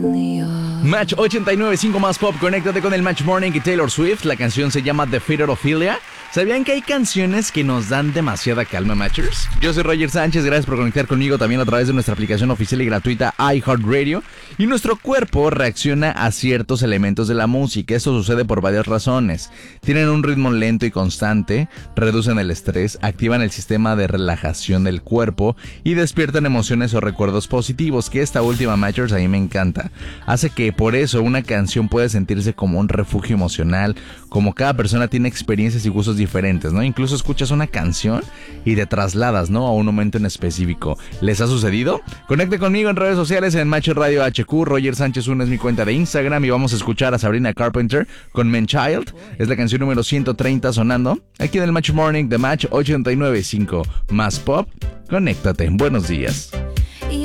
Match 89.5 más pop, conéctate con el Match Morning y Taylor Swift. La canción se llama The Fear of Ophelia. ¿Sabían que hay canciones que nos dan demasiada calma, Matchers? Yo soy Roger Sánchez, gracias por conectar conmigo también a través de nuestra aplicación oficial y gratuita iHeartRadio. Y nuestro cuerpo reacciona a ciertos elementos de la música. Esto sucede por varias razones. Tienen un ritmo lento y constante, reducen el estrés, activan el sistema de relajación del cuerpo y despiertan emociones o recuerdos positivos, que esta última, Matchers, a mí me encanta. Hace que por eso una canción puede sentirse como un refugio emocional, como cada persona tiene experiencias y gustos diferentes, ¿no? Incluso escuchas una canción y te trasladas, ¿no?, a un momento en específico. ¿Les ha sucedido? Conecte conmigo en redes sociales en Match Radio HQ. Roger Sánchez 1 es mi cuenta de Instagram y vamos a escuchar a Sabrina Carpenter con Man Child. Es la canción número 130 sonando aquí en el Match Morning de Match 89.5 más pop. Conéctate. Buenos días.